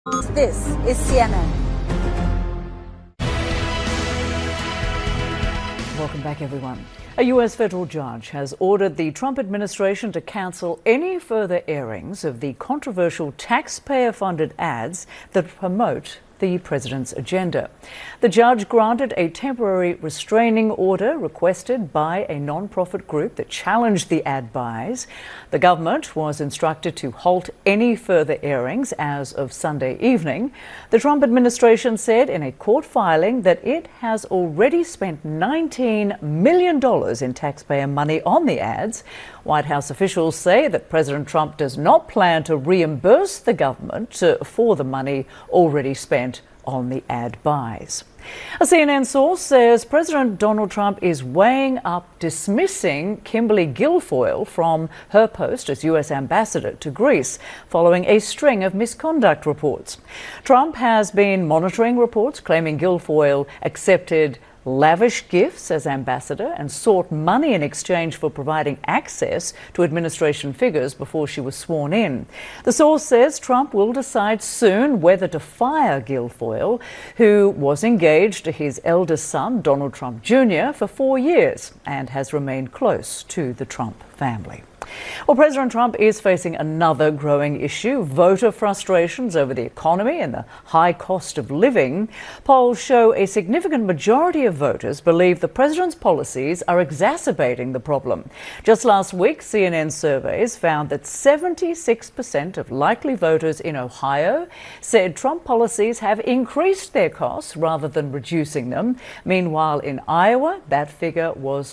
This is CNN. Welcome back, everyone. A U.S. federal judge has ordered the Trump administration to cancel any further airings of the controversial taxpayer-funded ads that promote the president's agenda. The judge granted a temporary restraining order requested by a non-profit group that challenged the ad buys. The government was instructed to halt any further airings as of Sunday evening. The Trump administration said in a court filing that it has already spent $19 million in taxpayer money on the ads. White House officials say that President Trump does not plan to reimburse the government for the money already spent on the ad buys. A CNN source says President Donald Trump is weighing up dismissing Kimberly Guilfoyle from her post as U.S. ambassador to Greece following a string of misconduct reports. Trump has been monitoring reports claiming Guilfoyle accepted lavish gifts as ambassador and sought money in exchange for providing access to administration figures before she was sworn in. The source says Trump will decide soon whether to fire Guilfoyle, who was engaged to his eldest son, Donald Trump Jr., for 4 years and has remained close to the Trump family. Well, President Trump is facing another growing issue, voter frustrations over the economy and the high cost of living. Polls show a significant majority of voters believe the president's policies are exacerbating the problem. Just last week, CNN surveys found that 76% of likely voters in Ohio said Trump policies have increased their costs rather than reducing them. Meanwhile, in Iowa, that figure was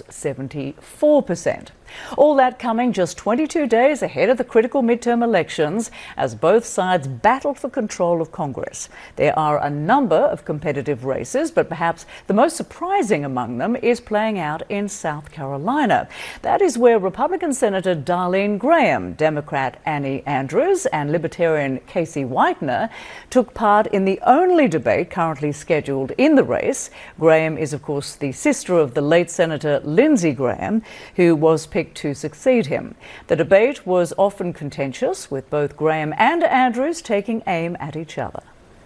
74%. All that coming just 22 days ahead of the critical midterm elections as both sides battle for control of Congress. There are a number of competitive races, but perhaps the most surprising among them is playing out in South Carolina. That is where Republican Senator Darlene Graham, Democrat Annie Andrews, and Libertarian Casey Whitener took part in the only debate currently scheduled in the race. Graham is, of course, the sister of the late Senator Lindsey Graham, who was picked to succeed him. The debate was often contentious, with both Graham and Andrews taking aim at each other.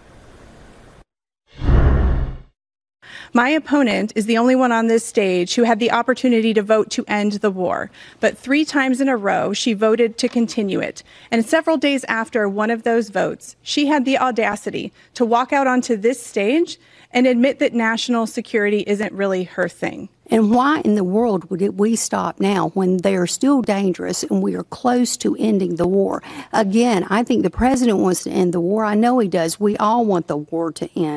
My opponent is the only one on this stage who had the opportunity to vote to end the war, but 3 times in a row she voted to continue it. And several days after one of those votes, she had the audacity to walk out onto this stage and admit that national security isn't really her thing. And why in the world would we stop now when they are still dangerous and we are close to ending the war? Again, I think the president wants to end the war. I know he does. We all want the war to end.